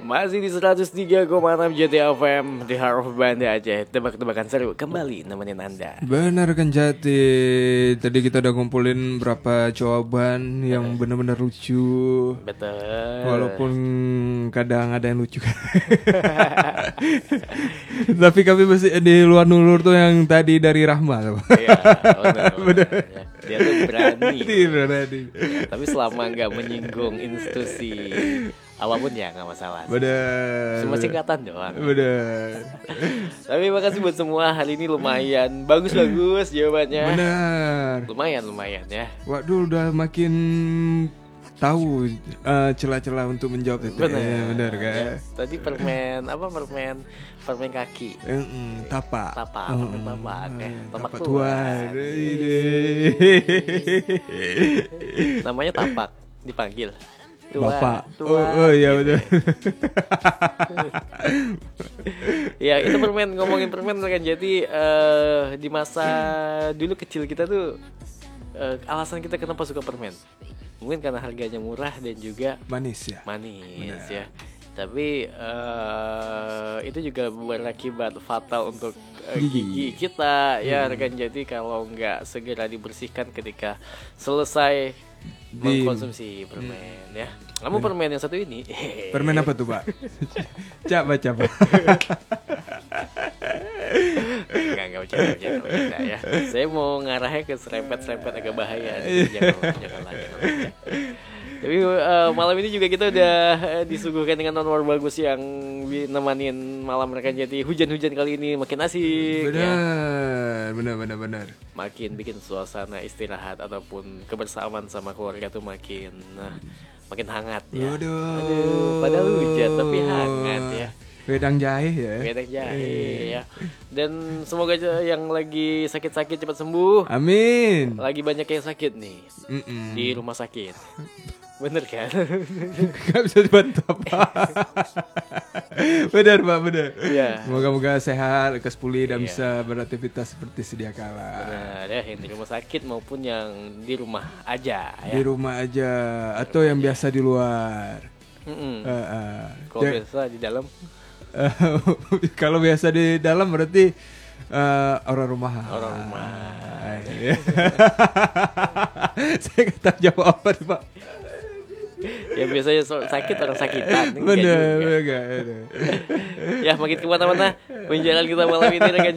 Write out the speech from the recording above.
Masih di 103,6 JT FM di Heart of Banda Aceh. Tebak-tebakan seru kembali nemenin Anda. Benar kan Jati. Tadi kita udah ngumpulin berapa jawaban yang benar-benar lucu. Betul. Walaupun kadang ada yang lucu. Tapi kami masih di luar nulur tuh yang tadi dari Rahma. Iya, benar. Dia tuh berani. Berani. Ya, tapi selama nggak menyinggung institusi apapun ya nggak masalah. Benar. Cuma singkatan doang. Benar. Tapi makasih buat semua, hari ini lumayan bagus jawabannya. Benar. Lumayan ya. Waduh, udah makin tahu celah-celah untuk menjawab itu. Benar kan? Ya, tadi permen kaki. Tapak. Permen tapak. Tapak tuan. Namanya tapak, dipanggil Bapak. Oh iya betul. Ya itu ngomongin permen kan. Jadi di masa dulu kecil kita tuh alasan kita kenapa suka permen mungkin karena harganya murah dan juga manis Benar. Ya. Tapi itu juga berakibat fatal untuk gigi kita ya kan. Jadi kalau nggak segera dibersihkan ketika selesai mengkonsumsi permen ya. Namun permen yang satu ini permen apa tuh Pak? Coba Enggak bercanda ya. Saya mau ngarahnya ke serempet agak bahaya. Jangan lagi. Tapi malam ini juga kita udah disuguhkan dengan honor bagus yang nemenin malam rekan. Jadi hujan-hujan kali ini makin asik. Benar. Makin bikin suasana istirahat ataupun kebersamaan sama keluarga tuh makin hangat ya. Aduh, padahal hujan tapi hangat ya. Wedang jahe ya. Dan semoga yang lagi sakit-sakit cepat sembuh. Amin. Lagi banyak yang sakit nih di rumah sakit. Bener kan? Gak bisa dibantu apa. Benar Pak. Ya. Moga-moga sehat, lekas pulih dan bisa beraktivitas seperti sedia kala. Benar ya, yang di rumah sakit maupun yang di rumah aja ya. Di rumah aja atau yang biasa di luar. Kalau biasa di dalam. Kalau biasa di dalam berarti orang rumah. Saya nggak tahu jawab apa nih Pak. Ya biasanya sakit orang sakitan. Bener. Ya makin kemana-mana menjalan kita malam ini.